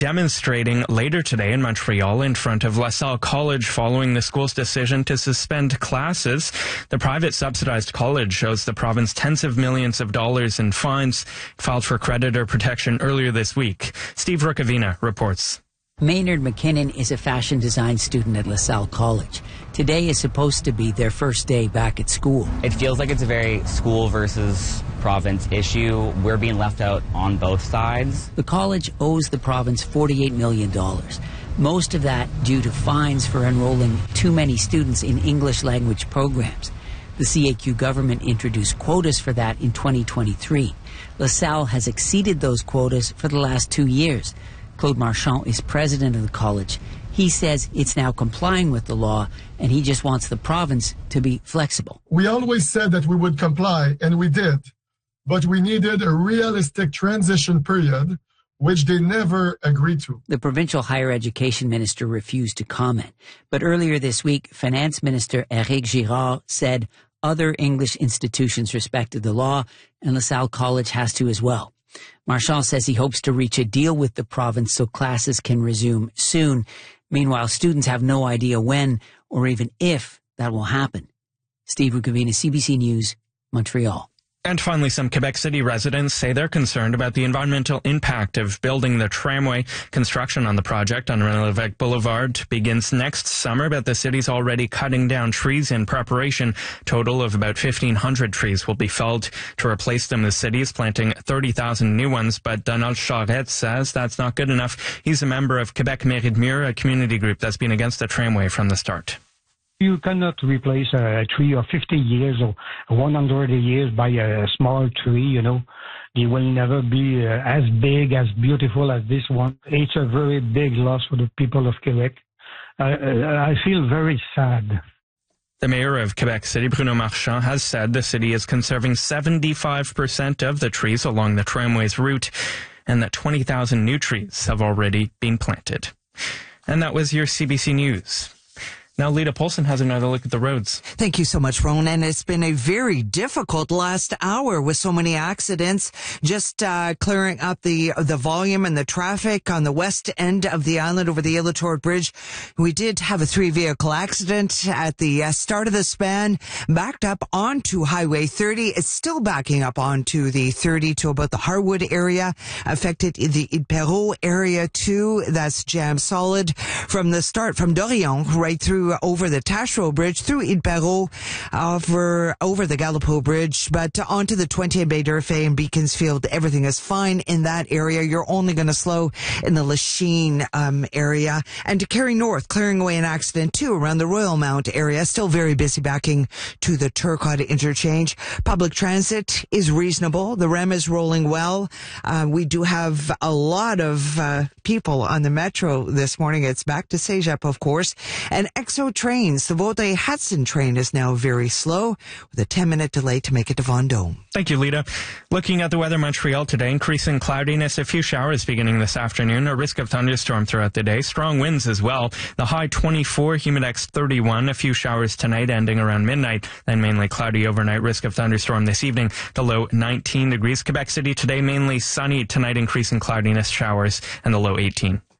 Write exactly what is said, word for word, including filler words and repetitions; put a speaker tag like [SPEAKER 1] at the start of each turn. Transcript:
[SPEAKER 1] demonstrating later today in Montreal in front of La Salle College following the school's decision to suspend classes. The private subsidized college shows the province tens of millions of dollars in fines. It filed for creditor protection earlier this week. Steve Rukavina reports.
[SPEAKER 2] Maynard McKinnon is a fashion design student at La Salle College. Today is supposed to be their first day back at school.
[SPEAKER 3] It feels like it's a very school versus province issue. We're being left out on both sides.
[SPEAKER 2] The college owes the province forty-eight million dollars, most of that due to fines for enrolling too many students in English language programs. The C A Q government introduced quotas for that in twenty twenty-three. La Salle has exceeded those quotas for the last two years. Claude Marchand is president of the college. He says it's now complying with the law, and he just wants the province to be flexible.
[SPEAKER 4] We always said that we would comply, and we did. But we needed a realistic transition period, which they never agreed to.
[SPEAKER 2] The provincial higher education minister refused to comment. But earlier this week, Finance Minister Éric Girard said other English institutions respected the law, and La Salle College has to as well. Marchand says he hopes to reach a deal with the province so classes can resume soon. Meanwhile, students have no idea when or even if that will happen. Steve Rukavina, C B C News, Montreal.
[SPEAKER 1] And finally, some Quebec City residents say they're concerned about the environmental impact of building the tramway. Construction on the project on René Lévesque Boulevard begins next summer, but the city's already cutting down trees in preparation. Total of about fifteen hundred trees will be felled. To replace them, the city is planting thirty thousand new ones, but Donald Charette says that's not good enough. He's a member of Quebec Mérite Mieux, a community group that's been against the tramway from the start.
[SPEAKER 5] You cannot replace a tree of fifty years or one hundred years by a small tree, you know. They will never be uh, as big, as beautiful as this one. It's a very big loss for the people of Quebec. Uh, I feel very sad.
[SPEAKER 1] The mayor of Quebec City, Bruno Marchand, has said the city is conserving seventy-five percent of the trees along the tramway's route and that twenty thousand new trees have already been planted. And that was your C B C News. Now, Lita Polson has another look at the roads.
[SPEAKER 6] Thank you so much, Ron. And it's been a very difficult last hour with so many accidents. Just uh, clearing up the the volume and the traffic on the west end of the island over the Île aux Tourtes Bridge. We did have a three-vehicle accident at the uh, start of the span, backed up onto Highway thirty. It's still backing up onto the thirty to about the Harwood area, affected the Île-Perrot area too. That's jammed solid from the start, from Dorion right through over the Taschereau Bridge, through Île-Perrot, over, over the Gallipeau Bridge, but onto the twentieth Bay d'Urfé and Beaconsfield. Everything is fine in that area. You're only going to slow in the Lachine um, area. And to Carry North, clearing away an accident too around the Royal Mount area. Still very busy backing to the Turcotte interchange. Public transit is reasonable. The R E M is rolling well. Uh, we do have a lot of uh, people on the metro this morning. It's back to Cégep, of course. And Exo trains, the Vaudreuil Hudson train is now very slow with a ten minute delay to make it to Vendôme.
[SPEAKER 1] Thank you, Lita. Looking at the weather, Montreal today, increasing cloudiness, a few showers beginning this afternoon, a risk of thunderstorm throughout the day, strong winds as well. The high twenty-four, humidex thirty-one, a few showers tonight ending around midnight, then mainly cloudy overnight, risk of thunderstorm this evening, the low nineteen degrees. Quebec City today, mainly sunny, tonight increasing cloudiness, showers, and the low eighteen.